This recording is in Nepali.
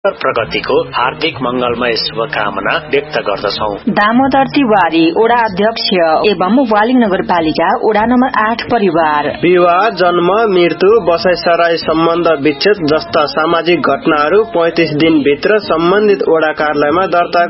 प्रगतिको हार्दिक मंगलमय शुभकामना व्यक्त गर्दछौ। दामोदर तिवारी ओडा अध्यक्ष एवं वालिङ नगरपालिका ओडा नम्बर 8 परिवार। विवाह, जन्म, मृत्यु, बसाइसराई, सम्बन्ध विच्छेद जस्ता सामाजिक घटनाहरू 35 दिन भित्र सम्बन्धित ओडा कार्यालयमा दर्ता